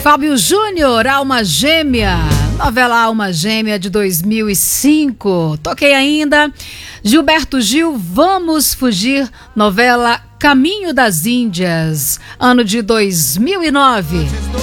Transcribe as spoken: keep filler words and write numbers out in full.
Fábio Júnior, Alma Gêmea, novela Alma Gêmea de dois mil e cinco. Toquei ainda Gilberto Gil, Vamos Fugir, novela Caminho das Índias, ano de dois mil e nove.